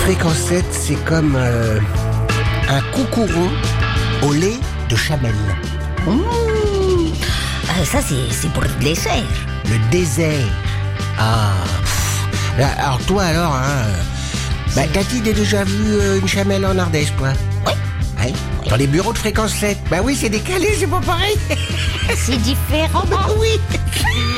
Fréquence 7, c'est comme un coucouron au lait de chamel. Ça, c'est pour le dessert. Le désert. Ah. Alors toi alors, t'as-tu déjà vu une chamelle en Ardèche, toi? Oui. Dans les bureaux de Fréquence 7. Bah oui, c'est décalé, c'est pas pareil. C'est différent. Oui.